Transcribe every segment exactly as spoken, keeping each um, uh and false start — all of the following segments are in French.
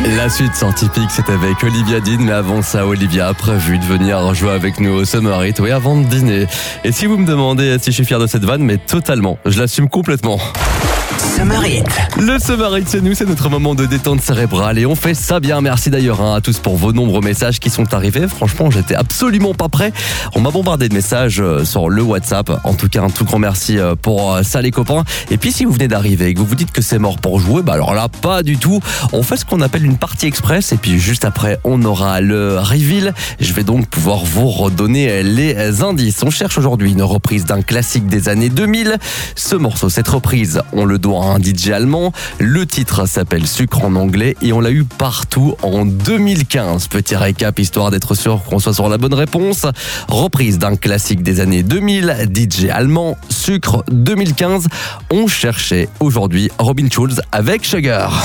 La suite scientifique, c'est avec Olivia Dean, mais avant ça, Olivia a prévu de venir jouer avec nous au Summer Hit, oui, avant de dîner. Et si vous me demandez si je suis fier de cette vanne, mais totalement, je l'assume complètement. Summer Hit. Le Summer Hit, c'est nous, c'est notre moment de détente cérébrale et on fait ça bien. Merci d'ailleurs hein, à tous pour vos nombreux messages qui sont arrivés. Franchement, j'étais absolument pas prêt. On m'a bombardé de messages sur le WhatsApp. En tout cas, un tout grand merci pour ça les copains. Et puis si vous venez d'arriver et que vous vous dites que c'est mort pour jouer, bah alors là, pas du tout. On fait ce qu'on appelle une partie express et puis juste après, on aura le reveal. Je vais donc pouvoir vous redonner les indices. On cherche aujourd'hui une reprise d'un classique des années deux mille. Ce morceau, cette reprise, on le doit à un D J allemand. Le titre s'appelle Sucre en anglais et on l'a eu partout en deux mille quinze. Petit récap histoire d'être sûr qu'on soit sur la bonne réponse. Reprise d'un classique des années deux mille, D J allemand, Sucre deux mille quinze. On cherchait aujourd'hui Robin Schulz avec Sugar.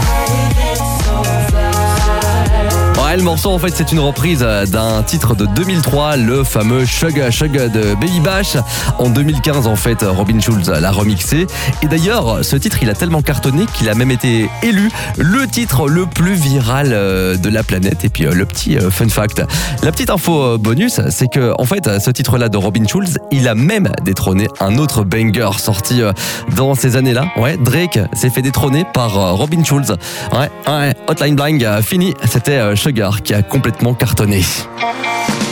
Ouais, le morceau, en fait, c'est une reprise d'un titre de deux mille trois, le fameux Sugar Sugar de Baby Bash. En deux mille quinze, en fait, Robin Schulz l'a remixé. Et d'ailleurs, ce titre, il a tellement cartonné qu'il a même été élu le titre le plus viral de la planète. Et puis, le petit fun fact, la petite info bonus, c'est que, en fait, ce titre-là de Robin Schulz, il a même détrôné un autre banger sorti dans ces années-là. Ouais, Drake s'est fait détrôner par Robin Schulz. Ouais, ouais, Hotline Bling, fini. C'était Sugar qui a complètement cartonné.